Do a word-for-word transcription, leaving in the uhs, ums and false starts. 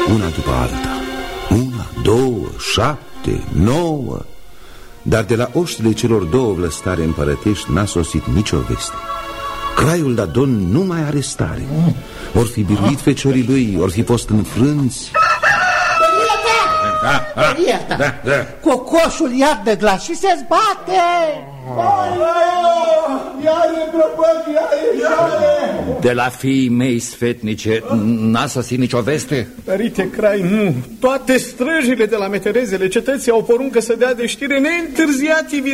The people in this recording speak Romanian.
una după alta. Una, două, șapte, nouă. Dar de la oștile celor două vlăstare împărătești n-a sosit nicio veste. Craiul Dadon nu mai are stare. Or fi biruit feciorii lui, or fi fost înfrânți. Da, da, da, da. Cocoșul iar de glas și se zbate. De la fiii mei sfetnice n-a sosit nicio veste? Părinte Crai, nu. Toate străjile de la meterezele cetății au poruncă să dea de știre neîntârziat